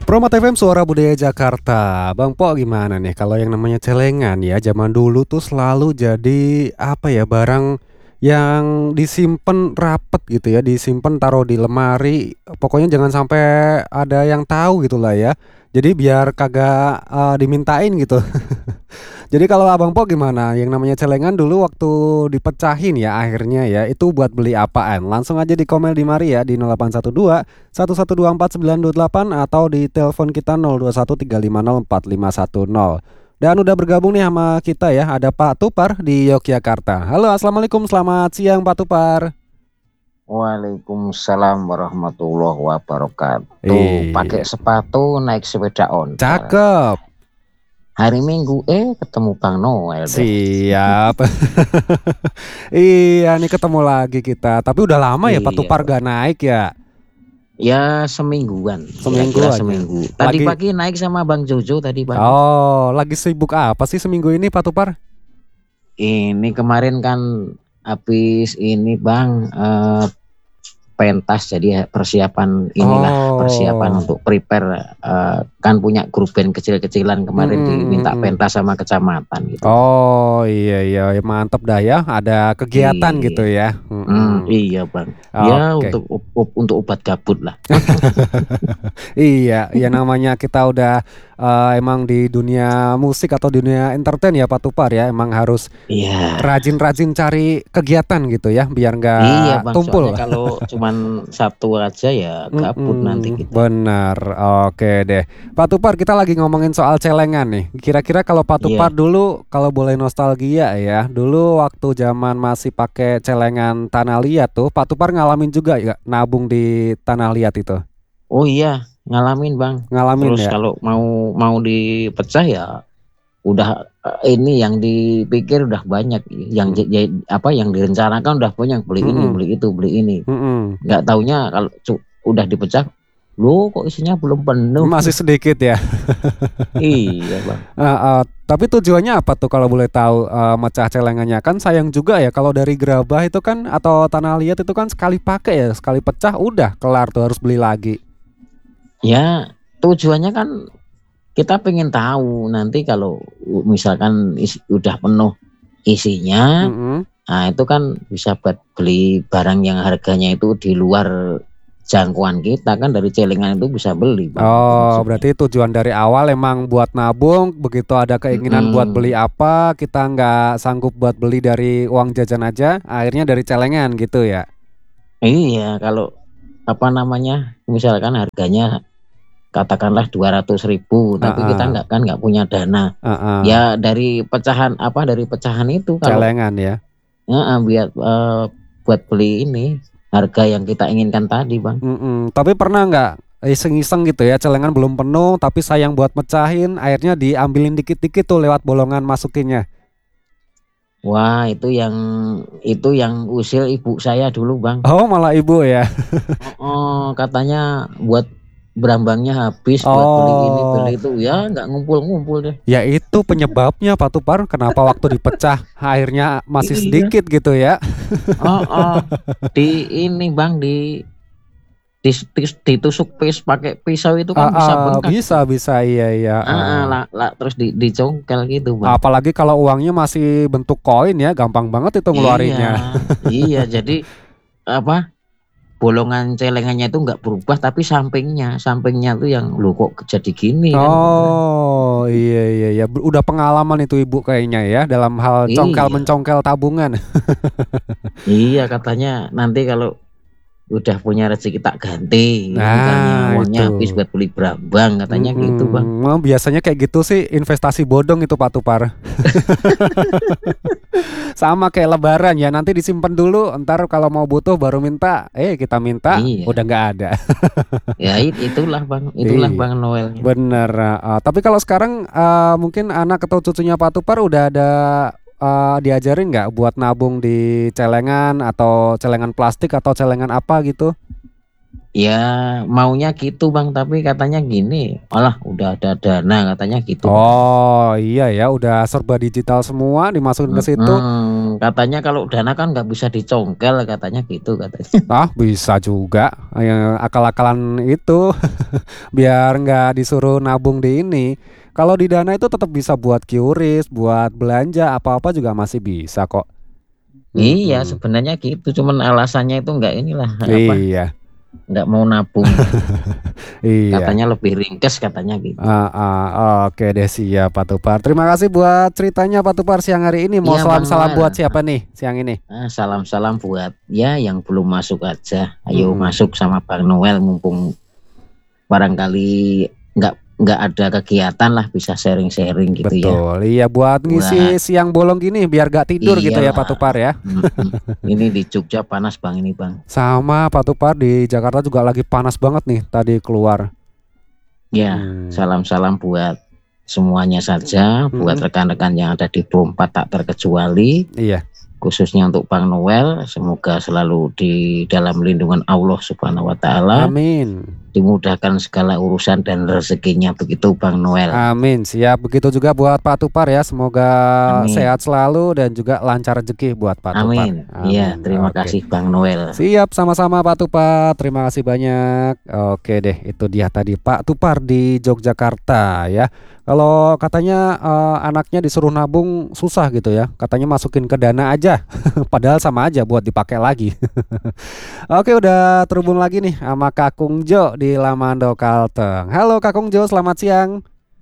Promat FM Suara Budaya Jakarta. Bang Po gimana nih kalau yang namanya celengan ya zaman dulu tuh selalu jadi apa ya barang yang disimpan rapet gitu ya, disimpan taruh di lemari. Pokoknya jangan sampai ada yang tahu gitu lah ya. Jadi biar kagak dimintain gitu. Jadi kalau Abang Po gimana? Yang namanya celengan dulu waktu dipecahin ya akhirnya ya itu buat beli apaan? Langsung aja di komen di mari ya di 0812 1124 928 atau di telepon kita 0213504510. Dan udah bergabung nih sama kita ya, ada Pak Tupar di Yogyakarta. Halo, assalamualaikum, selamat siang Pak Tupar. Waalaikumsalam warahmatullahi wabarakatuh. Pakai Iya, sepatu naik sepeda ontel. cakep. Hari Minggu ketemu Bang Noel deh. Siap. Iya nih ketemu lagi kita. Tapi udah lama ya Pak Iya, Tupar Bang. gak naik ya. Ya semingguan, Seminggu kira-kira aja. seminggu. Tadi Lagi pagi naik sama Bang Jojo tadi pagi. Oh, lagi sibuk apa sih seminggu ini Pak Tupar? Ini kemarin kan habis ini Bang pentas, jadi persiapan persiapan Oh. untuk prepare, kan punya grup band kecil-kecilan kemarin diminta pentas sama kecamatan gitu. Oh iya iya mantep dah ya ada kegiatan gitu ya. Iya Bang. Ya Oke. untuk obat gabut lah. Iya, ya namanya kita udah emang di dunia musik atau dunia entertain ya Pak Tupar ya, emang harus Iya. rajin-rajin cari kegiatan gitu ya, biar Iya nggak Bang, tumpul. soalnya kalau cuman Sabtu aja ya gabut nanti kita. Benar, oke deh. Pak Tupar kita lagi ngomongin soal celengan nih. Kira-kira kalau Pak Tupar Iya. dulu, kalau boleh nostalgia ya, dulu waktu zaman masih pakai celengan tanah liat tuh, Pak Tupar ngalamin juga ya nabung di tanah liat itu? Oh iya, ngalamin Bang. Ngalamin Terus ya? kalau mau dipecah ya udah ini yang dipikir udah banyak, yang yang direncanakan udah banyak, beli ini, Mm-mm. beli itu, beli ini. Mm-mm. Nggak taunya kalau udah dipecah, loh kok isinya belum penuh. Masih sedikit ya. Iya Bang. Tapi tujuannya apa tuh kalau boleh tahu mecah celengannya? Kan sayang juga ya kalau dari gerabah itu kan atau tanah liat itu kan sekali pakai ya, sekali pecah udah kelar tuh harus beli lagi. Ya tujuannya kan kita pengen tahu nanti kalau misalkan udah penuh isinya, Mm-mm. nah itu kan bisa buat beli barang yang harganya itu di luar jangkauan kita, kan dari celengan itu bisa beli Bang. Oh, berarti tujuan dari awal emang buat nabung, begitu ada keinginan buat beli apa, kita nggak sanggup buat beli dari uang jajan aja, akhirnya dari celengan gitu ya. Iya, kalau apa namanya, misalkan harganya katakanlah 200.000, tapi kita nggak punya dana. Ya dari pecahan itu kalau Celengan ya. biar buat beli ini harga yang kita inginkan tadi Bang. Tapi pernah nggak iseng-iseng gitu ya, celengan belum penuh tapi sayang buat mecahin, akhirnya diambilin dikit-dikit tuh lewat bolongan masukinnya. Wah, itu yang usil ibu saya dulu Bang. Oh, malah ibu ya. Oh, katanya buat berambangnya habis, buat beli ini beli itu, ya nggak ngumpul-ngumpul deh. Ya itu penyebabnya Pak Tupar, kenapa waktu dipecah akhirnya masih Iya. sedikit gitu ya. Di ini Bang, ditusuk pakai pisau itu kan bisa bengkak. Bisa iya. Terus dicongkel gitu Bang. Apalagi kalau uangnya masih bentuk koin ya, gampang banget itu ngeluarinnya. Iya, jadi bolongan celengannya itu nggak berubah, tapi sampingnya tuh yang loh kok jadi gini kan. Oh iya, udah pengalaman itu ibu kayaknya ya dalam hal congkel Iya. mencongkel tabungan. Iya, katanya nanti kalau udah punya rezeki tak ganti, Nah, bukannya uangnya itu. habis buat beli berambang, katanya gitu Bang. Biasanya kayak gitu sih investasi bodong itu Pak Tupar. Sama kayak lebaran ya, nanti disimpan dulu, ntar kalau mau butuh baru minta. Kita minta Iya. udah nggak ada. Ya itulah Bang, Iya. Bang Noel. Bener. Tapi kalau sekarang mungkin anak atau cucunya Pak Tupar udah ada diajarin nggak buat nabung di celengan atau celengan plastik atau celengan apa gitu? Ya maunya gitu Bang, tapi katanya gini, malah udah ada dana katanya gitu. Oh iya ya, udah serba digital semua dimasukin ke situ. katanya kalau dana kan nggak bisa dicongkel katanya gitu katanya. Bisa juga. Akal-akalan itu biar nggak disuruh nabung di ini. Kalau di Dana itu tetap bisa buat QRIS, buat belanja apa-apa juga masih bisa kok. Iya Mm-mm. sebenarnya gitu, cuman alasannya itu nggak inilah apa, Iya, nggak mau nabung, iya. katanya lebih ringkes katanya gitu. Oke deh siap Pak Tupar. Terima kasih buat ceritanya Pak Tupar siang hari ini. Mau Iya Bang salam-salam Noel. buat siapa nih siang ini? Salam-salam buat ya yang belum masuk aja. Ayo Mm-mm. masuk sama Bang Noel, mumpung barangkali nggak ada kegiatan lah, bisa sharing-sharing gitu ya. Betul. Iya buat ngisi Buat siang bolong gini biar gak tidur gitu ya Pak iyalah. Tupar ya. Ini di Jogja panas Bang ini Bang. Sama Pak Tupar di Jakarta juga lagi panas banget nih tadi keluar. Ya, Hmm. salam-salam buat semuanya saja, buat Mm-mm. rekan-rekan yang ada di Pro 4 tak terkecuali, Iya. khususnya untuk Bang Noel, semoga selalu di dalam lindungan Allah Subhanahu wa taala, Amin. dimudahkan segala urusan dan rezekinya, begitu Bang Noel. Amin. Siap. Begitu juga buat Pak Tupar ya. Semoga sehat Amin. selalu dan juga lancar rezeki buat Pak Tupar. Amin. Iya, Amin. terima Oke. kasih Bang Noel. Siap, sama-sama Pak Tupar. Terima kasih banyak. Oke deh, itu dia tadi Pak Tupar di Yogyakarta ya. Kalau katanya anaknya disuruh nabung susah gitu ya. Katanya masukin ke Dana aja. Padahal sama aja buat dipakai lagi. Oke, udah terhubung lagi nih sama Kakung Jo di Lamando Kalteng. Halo Kakung Jo, selamat siang.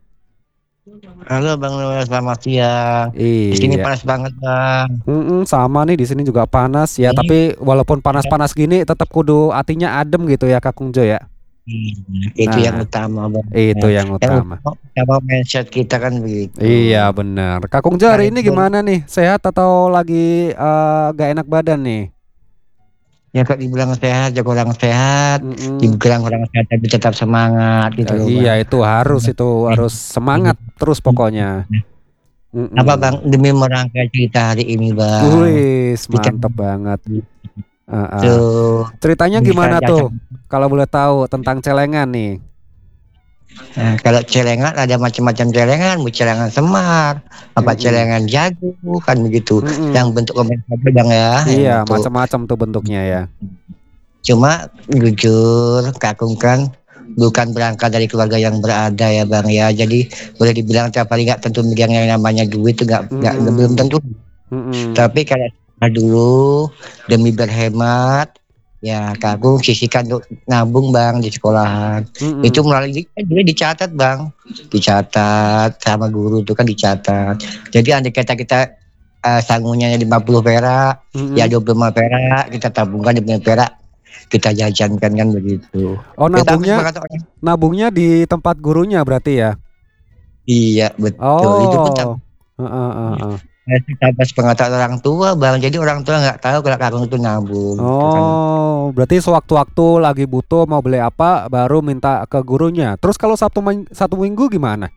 Halo Bang Noel, selamat siang. Di sini Iya. panas banget Bang. Sama nih di sini juga panas ya. Ini Tapi walaupun ya, panas-panas gini, tetap kudu hatinya adem gitu ya Kakung Jo ya. itu yang Nah, utama Bang. itu yang Yang utama. utama mindset kita kan begitu. Iya benar. Kakung Jo hari ini Kalaupun gimana nih? Sehat atau lagi gak enak badan nih? ya kok dibilang sehat, ya kurang sehat, Mm-mm. dibilang kurang sehat tapi tetap semangat gitu loh Iya Bang. itu harus semangat terus pokoknya. Apa Bang, Mm-mm. demi merangkai cerita hari ini Bang. Wih, Kita mantep banget. itu Ceritanya bisa gimana dasar. tuh? Kalau boleh tahu tentang celengan nih. Nah, kalau celengan ada macam-macam celengan, mau celengan semar, apa Mm-mm. celengan jago kan begitu. Yang Mm-mm. bentuk komen Bang ya, yang Iya, itu. macam-macam tuh bentuknya ya. Cuma jujur Kakung kan bukan berangkat dari keluarga yang berada ya Bang ya. Jadi boleh dibilang tiap hari nggak tentu megang yang namanya duit itu nggak belum Mm-mm. tentu. Mm-mm. Tapi kalau dulu demi berhemat ya Kakung sisihkan untuk nabung Bang di sekolahan. Itu Mm-mm. melalui kan dulu dicatat Bang, dicatat sama guru itu kan dicatat. Jadi andai kata kita sanggungnya 50 perak, ya Mm-mm. 25 perak kita tabungkan 25 perak kita jajankan kan begitu. Oh, Kita habis nabungnya sepakat orang. nabungnya di tempat gurunya berarti ya? Iya betul. Itu pun Oh. Heeh, heeh, heeh. tanpa sepengetahuan orang tua Bang. Jadi orang tua nggak tahu kalau Kakung itu nabung gitu kan. Oh, berarti sewaktu-waktu lagi butuh mau beli apa baru minta ke gurunya. Terus kalau satu minggu gimana?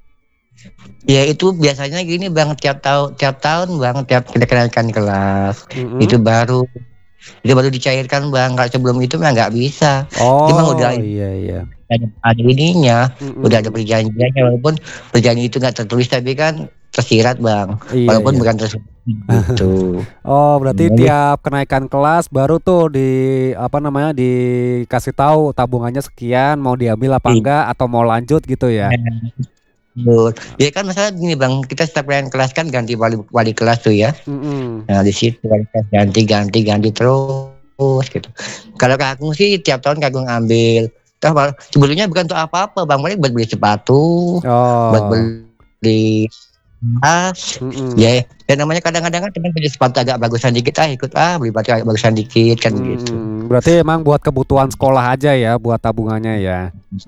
Ya itu biasanya gini Bang, tiap tahun Bang, tiap kita kenaikan kelas Mm-mm. itu baru dicairkan Bang. Kalau sebelum itu mah nggak bisa. Itu mah udah Oh, iya iya. ada ininya, udah ada Mm-mm. perjanjiannya, walaupun perjanjian itu nggak tertulis tapi kan tersirat Bang, Iya walaupun iya. bukan tersirat gitu. Oh, berarti Jadi, tiap kenaikan kelas baru tuh di apa namanya dikasih tahu tabungannya sekian mau diambil apa enggak atau mau lanjut gitu ya. betul. Ya kan masalah gini Bang, kita setiap pengen kelas kan ganti wali kelas tuh ya. Mm-mm. Nah di situ wali kelas ganti terus gitu. Kalau Kakung sih tiap tahun Kakung ambil. Toh sebetulnya bukan untuk apa-apa Bang, paling buat beli sepatu, buat Oh. beli tas. Mm-mm. Ya, ya namanya kadang-kadang kan teman beli sepatu agak bagusan dikit ikut beli sepatu agak bagusan dikit kan begitu. Berarti emang buat kebutuhan sekolah aja ya, buat tabungannya ya.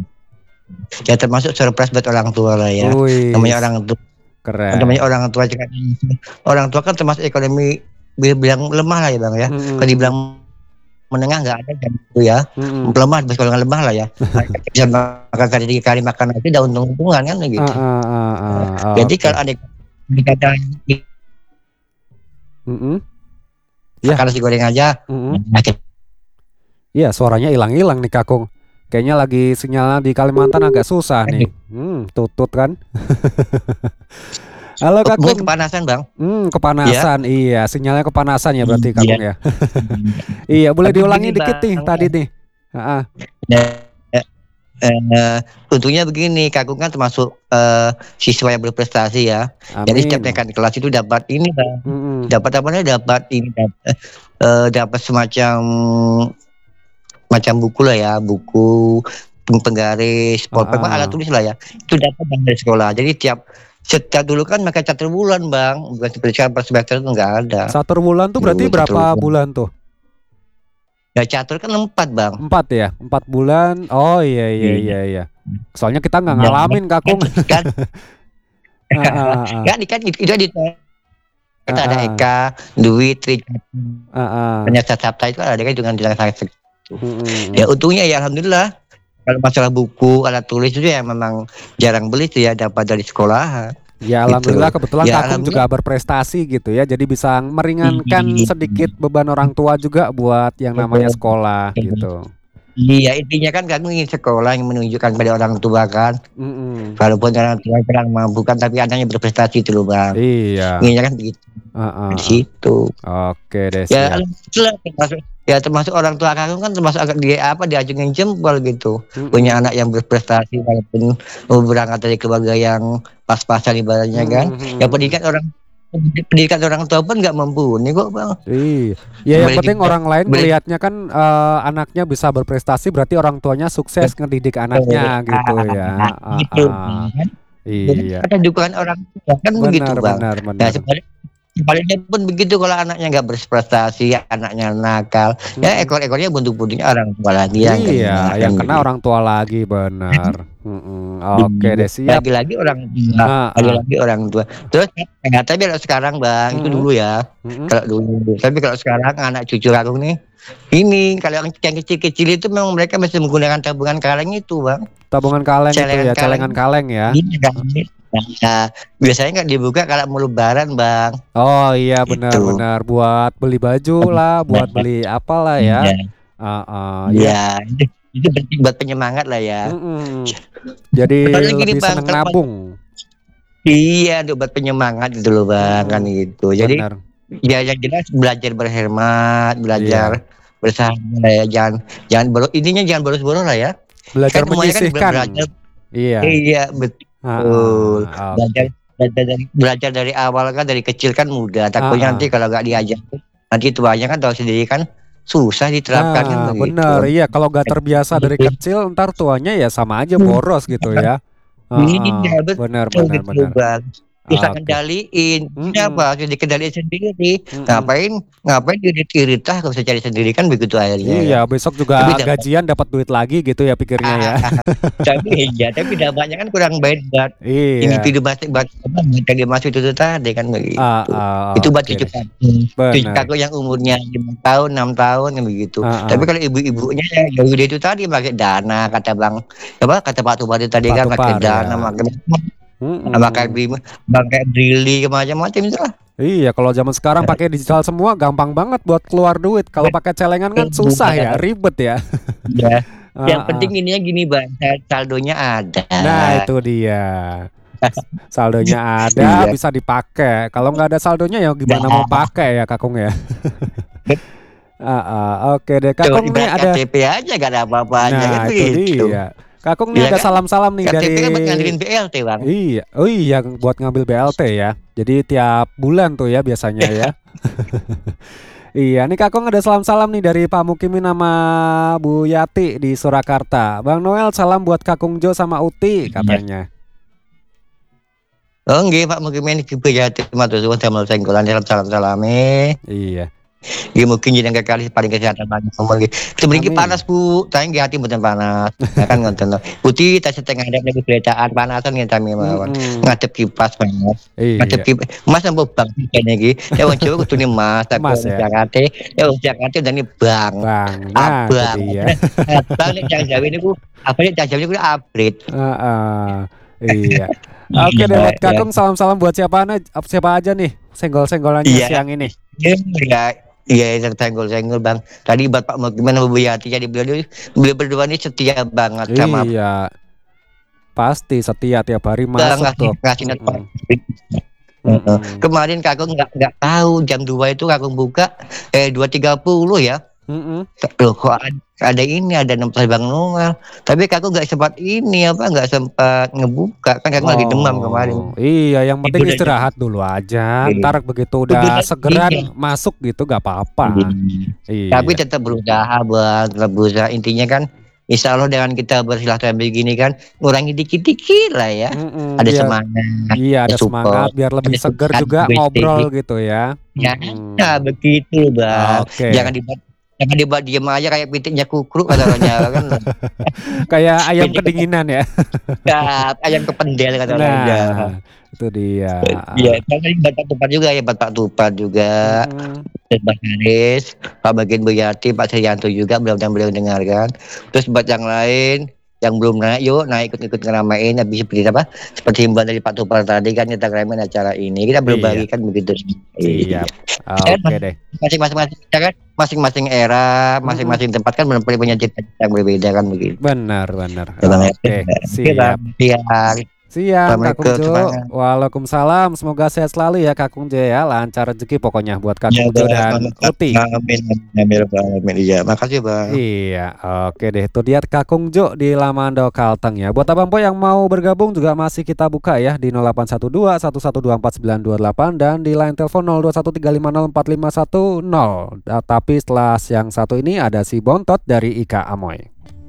Ya termasuk surprise buat orang tua lah ya. Wih, Namanya orang tua, namanya keren. orang tua kan termasuk ekonomi bilang lemah lah ya Bang ya. Kalau dibilang Mm-mm. menengah nggak ada kan itu ya. Mm-mm. Lemah, golongan lemah lah ya. Bisa makan kali makan itu udah untung-untungan kan Ah, gitu. ah, ah, ah, Jadi oke. kalau ada dikata Mm-mm. Ya, makan nasi goreng aja, mm-mm. nah, Iya, suaranya hilang-hilang nih Kakung. Kayaknya lagi sinyalnya di Kalimantan agak susah nih. Tutut kan? Halo Mungkin Kakung. kepanasan Bang. Kepanasan. Iya, sinyalnya kepanasan ya berarti Iya. Kakung ya. Iya, boleh Tapi diulangi begini dikit nih Bang, tadi nih. Heeh. untungnya begini, Kakung kan termasuk siswa yang berprestasi ya. Jadi setiap Amin. naik kelas itu dapat ini Bang, Mm-mm. dapat apa namanya, dapat ini, dapat semacam buku lah ya, buku penggaris, pulpen, alat Ah, tulis lah ya. Itu dapat Bang dari sekolah. Jadi setiap dulu kan pakai catur bulan Bang, bukan seperti sekarang per semester itu nggak ada. Satu bulan tuh berarti Dulu catur berapa bulan. bulan tuh? Ya catur kan 4 Bang. 4 ya? 4 bulan. Oh iya iya Iya. iya iya. Soalnya kita nggak Ya, ngalamin kan, Kakung. kan, Ah, ah, ah. kan itu di Ah, kita ada ah. Eka, Dwi, Tri, Ah, ah. ternyata Sabta itu ada kan dengan bilang saya segitu. Ya Mm-mm. untungnya ya alhamdulillah. Kalau masalah buku, alat tulis itu ya memang jarang beli tuh ya, dapat dari sekolah Ya gitu. alhamdulillah kebetulan Ya Kakung juga alhamdulillah. berprestasi gitu ya. Jadi bisa meringankan sedikit beban orang tua juga buat yang namanya sekolah gitu. Iya, intinya kan kamu ingin sekolah yang menunjukkan pada orang tua kan. Mm-mm. Walaupun orang tua kurang mampu kan, tapi anaknya berprestasi itu loh Bang. Iya. Inginnya kan begitu. Ah, ah, Di ah. situ. Oke deh Ya siap. alhamdulillah termasuk orang tua kamu kan, termasuk agak dia diacungin jempol gitu. Punya Mm-mm. anak yang berprestasi walaupun berangkat dari keluarga yang pas-pasan ibaratnya kan. Ya Mm-mm. pendidikan orang tua pun nggak mumpuni kok Bang. Iya, ya yang Boleh penting dibilang orang lain boleh ngelihatnya kan anaknya bisa berprestasi berarti orang tuanya sukses ngedidik anaknya gitu ya. gitu kan. Iya, Ada dukungan orang tua kan begitu benar Bang. benar Nah, benar. sebaliknya pun begitu, kalau anaknya nggak berprestasi, anaknya nakal, ya Mm-mm. ekor-ekornya buntu-buntunya orang tua lagi yang kena Iya, kan yang kena begitu. orang tua lagi benar. Mm-mm. Oke deh siap. Lagi-lagi orang tua, Ah, ah. lagi-lagi orang tua. Terus tapi kalau sekarang Bang, itu Mm-mm. dulu ya. Mm-mm. Kalau dulu, tapi kalau sekarang anak cucu aku nih, ini kalau yang kecil-kecil itu memang mereka masih menggunakan tabungan kaleng itu Bang. Tabungan kaleng itu Celengan ya, kaleng celengan kaleng ya. ini kan. Nah, biasanya nggak dibuka kalau mau lebaran Bang. Oh iya Itu. benar-benar buat beli baju lah, buat beli apalah ya. Iya. Ya. Iya, itu penting buat penyemangat lah ya. Mm-mm. Jadi Soalnya gini lebih Bang, seneng nabung. iya untuk buat penyemangat gitu loh Bang, kan Mm-mm. gitu. Jadi Bener. ya yang jelas belajar berhemat, belajar Iya. bersahabat lah ya. Jangan jangan boros, intinya jangan boros-boros lah ya. Belajar Kan semuanya kan menyisihkan. belajar. Iya. Iya, betul. Belajar Oke. belajar dari awal kan, dari kecil kan mudah. Takutnya nanti Ah. kalau nggak diajar, nanti tuanya kan tahu sendiri kan, susah diterapkan kan Nah, bener. begitu. Iya, kalau gak terbiasa dari kecil, ntar tuanya ya sama aja boros gitu ya. Iya Benar, betul benar, gitu benar. Bang. Susah Oke. kendaliin. Mm-mm. Kenapa? Harus dikendaliin sendiri. Mm-mm. Ngapain ngapain irit-irit ah, kalau bisa cari sendiri kan begitu akhirnya Iya, ya. besok juga Tapi dapat gajian dapat duit lagi gitu ya pikirnya ya. tapi dampaknya kan kurang baik buat Iya. individu masing buat apa, buat dia masuk itu tadi kan begitu. Itu buat Oke cucu deh. Benar. kakak yang umurnya 5 tahun, 6 tahun kan begitu. Tapi Ah, kalau ibu-ibunya ya udah itu tadi pakai dana, kata Bang, apa kata Pak Tupati tadi Pak kan, pakai Tupar dana, ya. pakai Mm-mm. pakai brili macam-macam itu lah. Iya, kalau zaman sekarang pakai digital semua gampang banget buat keluar duit. Kalau pakai celengan kan susah ya, ribet ya. Ya. Yang Ah, ah. penting ininya gini Bang, saldonya ada. Nah, itu dia. Saldonya ada, Iya. bisa dipakai. Kalau nggak ada saldonya ya gimana mau pakai ya, Kakung ya? Oke deh, Betul, Kakung nih ibarat ada. KTP aja gak ada apa-apanya kan Nah, itu begitu. dia. Kakung nih Iya ada kan? salam-salam nih dari. KTP kan buat ngandelin BLT Bang. Iya, oh iya buat ngambil BLT ya. Jadi tiap bulan tuh ya biasanya ya. Iya, nih Kakung ada salam-salam nih dari Pak Mukimin sama Bu Yati di Surakarta. Bang Noel salam buat Kakung Jo sama Uti katanya. Oh nggih Pak, mungkin ini ya matur suwun damel senggolan salam-salame. Iya. Nggih mungkin jeneng kekali paling kesehatan banget ngomong nggih. Sebenarnya Amin. panas Bu, tapi nggih hati mboten panas. Ya kan ngoten lho. Putih tas setengah ada lagi berecaan panasan nggih sami mawon. Mm-mm. Ngadep kipas panas. Ngadep Iya, kipas. Mas ambo bang kene iki. Ya wong Jawa kudune Mas, tapi Mas wong ya. Jakarta, ya wong Jakarta dene Bang. Bang, nah itu Abang. dia. Abang nek jang Jawa niku, apa nek jang Jawa niku abrit. Heeh. Iya. Oke deh buat Iya, Kakung salam-salam buat siapa aja nih senggol-senggolannya iya. siang ini. Iya, iya, senggol-senggol Bang. Tadi Bapak mau gimana Bu Yati, jadi beliau berdua ini setia banget sama Iya, pasti setia tiap hari Bang, masuk tuh. ngasih Mm-mm. Kemarin Kakung nggak tahu jam 2 itu Kakung buka 2.30 ya. Loh kok ada ini, ada Bang Noel. Tapi Kakung nggak sempat ini nggak sempat ngebuka kan Kakung lagi demam kemarin. Iya, yang penting istirahat dulu aja. Ntar begitu udah segeran masuk gitu gak apa-apa. Iya. Tapi tetap berusaha intinya kan. Insya Allah dengan kita bersilaturahmi begini kan ngurangi dikit-dikit lah ya. Ada semangat. Iya, ada semangat biar lebih seger juga ngobrol gitu ya. Ya, begitu Bang. Jangan dibuat diem aja kayak pitiknya kukruk katanya kan. Kayak ayam kedinginan ya. Ya, ayam kependel katanya. Itu dia. Iya, tadi Bapak Tupat juga. Pak Haris, Pak Bagian Boyati, Pak Srianto juga mudah-mudahan beliau dengarkan. Terus buat yang lain yang belum naik ikut ngeramein habis seperti himbauan dari Pak Tupal tadi kan kita ngeramein acara ini. Kita belum bagikan begitu. Iya. Oke deh. Masing-masing era, masing-masing tempat kan punya cerita yang berbeda kan begitu. Benar. Oke, siap. Siang Kak Kungjo. Waalaikumsalam. Semoga sehat selalu ya Kak Kungjo ya. Lancar rezeki pokoknya buat Kak Kungjo dan Uti. Amin. Iya, makasih Bang. Iya, oke deh. Itu dia Kak Kungjo di Lamando Kalteng ya. Buat abang po yang mau bergabung juga masih kita buka ya di 0812 1124 928 dan di line telepon 0213504510. Tapi setelah yang satu ini ada si Bontot dari Ika Amoy.